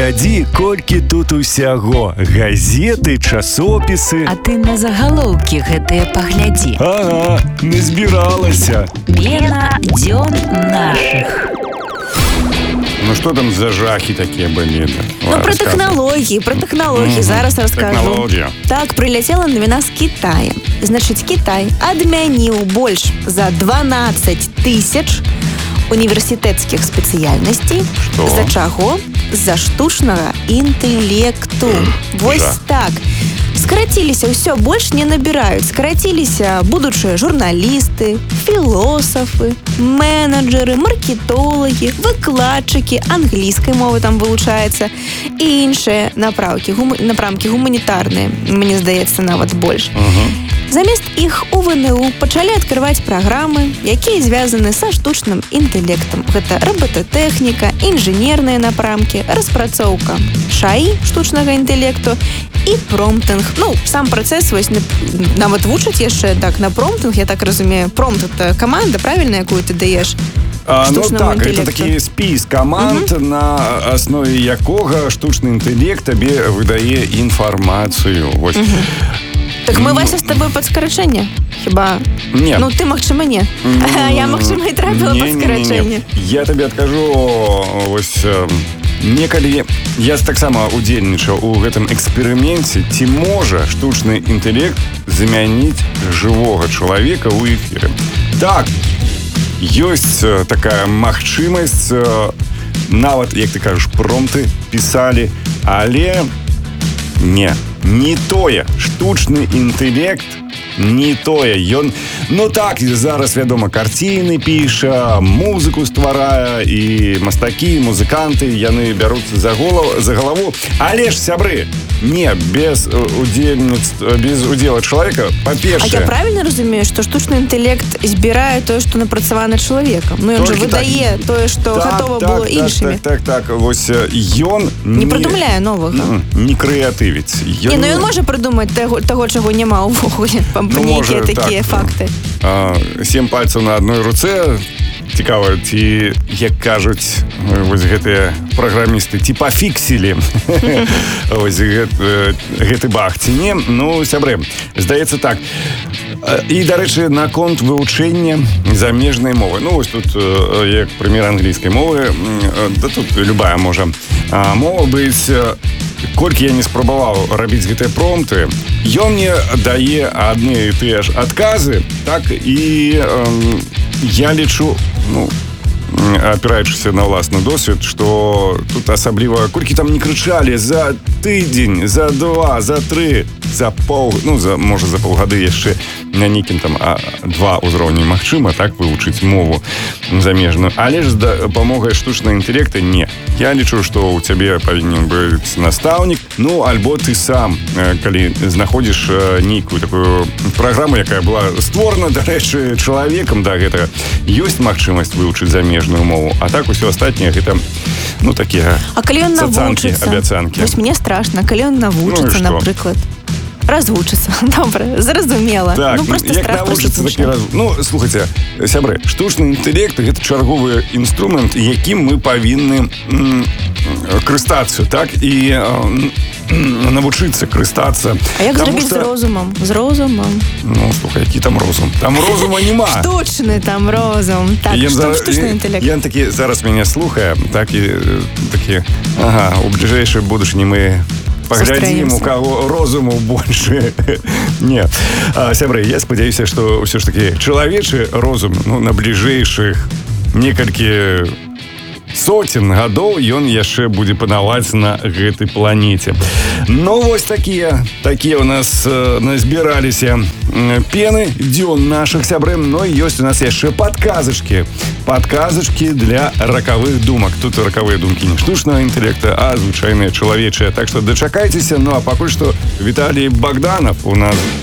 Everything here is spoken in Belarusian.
паглядзі, колькі тут усяго. Газеты, часопісы. А ты на загалоўкі гэтыя паглядзі. Ага, не збіралася. Пена дзён нашых. Ну что там за жахи такие были? Ну, про технологии зараз расскажу. Технология. Так, прилетела новина с Китая. Значит, Китай адмяніў больш за 12 тысяч універсітэцкіх спецыяльнасцей. Што? За чаго? За штучнага інтэлекту. Вось так. Скараціліся, ўсё, больш не набіраюць. Скараціліся будучыя журналісты, філосафы, менеджеры, маркетолагі, выкладчыкі, англійскай мовы там вылучаецца і іншыя напрамкі гуманітарныя, мне здаецца, нават больш. Замест іх у ВНУ пачалі адкрываць праграмы, якія звязаны са штучным інтэлектам. Гэта роботатэхніка, інжынерныя напрамкі, распрацоўка ШАІ штучнага інтэлекту і промптынг. Ну, сам працэс вось нават вучаць яшчэ так на промптынг, я так разумею. Промпт — это команда, правильно, якую ты даеш? Ну так, это такі спіс каманд, на аснове якога штучны інтэлект табе выдае інфармацыю. Вось. Так мы, Вася, з тобой пад скарачэнне? Хіба? Не. Ну, ты, магчыма, не. Я, магчыма, і трапіла пад скарачэнне. Я табе адкажу, вось, некалі я таксама удзельнічаў у гэтым эксперыменце, ці можа штучны інтэлект замяніць жывога чалавека ў эфіры. Так, ёсць такая магчымасць, нават, як ты кажаш, промпты пісалі, але не тое. Штучны інтэлект не тое. Ён, ну так, зараз, вядома, карціны піша, музыку стварае, і мастакі, музыканты, яны бяруцца за галаву. Але ж, сябры, не, без удзела чалавека, па-першае. А я правильно разумею, што штучны інтэлект збірае тое, што напрацавана чалавекам? Ну, ён жа выдае тое, што гатова было іншымі. Так, вось ён не прыдумляе новага. Не крэатывіць. Не, ну ён можа прыдумаць таго, чаго няма ўвогуле. Нейкія такія факты. 7 пальцаў на адной руцэ. Цікава, ці, як кажуць вось гэтыя праграмісты, ці пафіксілі вось гэты баг, ці не? Ну, сябры, здаецца так. І, дарэчы, наконт вывучэння замежнай мовы. Ну, вось тут, як прымер англійскай мовы, да тут любая можа мова быць. Колькі я не спрабаваў рабіць гэтыя промпты, ён мне дае адны і тыя ж адказы, так, і я лічу, ну, апіраючыся на ўласны досвед, што тут асабліва, колькі там не крычалі за тыдзень, за 2, за 3, за пол, ну, можа, за паўгады яшчэ на нейкім там 2 ўзроўні магчыма, так, вывучыць мову замежную. Але ж з дапамогай штучнага інтэлекта не. Я лічу, што ў цябе павінен быць настаўнік, ну, альбо ты сам, калі знаходзіш нейкую такую праграму, якая была створана, дарэчы, чалавекам да гэтага, ёсць магчымасць вывучыць замежную мову, а так усё астатняе гэта, ну, такія цацанкі, абяцанкі. Вось мне страшна, калі ён навучыцца, напрыклад. Развучыцца. Добра, зразумела. Так, ну, просто як страх навучыцца, так і Ну, слухайце, сябры, штучны інтэлект — гэта чарговы інструмент, якім мы павінны карыстацца, так, і навучыцца карыстацца. А як зрабіць з розумам? З розумам? Ну, слухай, які там розум? Там розума нема. Штучны там розум. Так, што штучны інтэлект? Ян такі зараз мяне слухае, так, і такі, ага, у бліжэйшай будучыні мы паглядзім, у каго розуму больше. Не. Сябры, я спадзяюся, што ўсё ж такі чалавечы розум, ну, на бліжэйшых некалькі соцень гадоў ён яшчэ будзе панаваць на гэтай планеце. Ну, вось такія у нас назбіраліся пены дзён нашых, сябры. Ну, і ёсць у нас яшчэ падказачкі для ракавых думак. Тут ракавыя думкі не штучнага інтэлекта, а звычайныя чалавечыя. Так што дачакайцеся. Ну, а пакуль што Віталій Богданов у нас